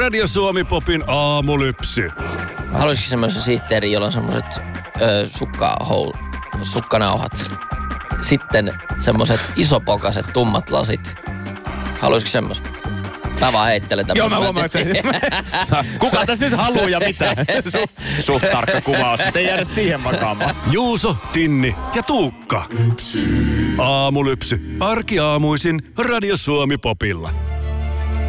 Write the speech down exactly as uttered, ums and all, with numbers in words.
Radio Suomi Popin aamulypsy. Haluaisitko semmoisen sihteerin, jolla on semmoiset sukkahoul, sukkanauhat. Sitten semmoiset isopokaset tummat lasit. Haluaisitko semmoisen? Mä vaan heittelen tämmöisen. Joo, mä huomaan, että se... Kuka tässä nyt haluaa ja mitä? Su, suht tarkka kuvaus, mutta ei jäädä siihen makaamaan. Juuso, Tinni ja Tuukka. Aamulypsy. Arkiaamuisin Radio Suomi Popilla.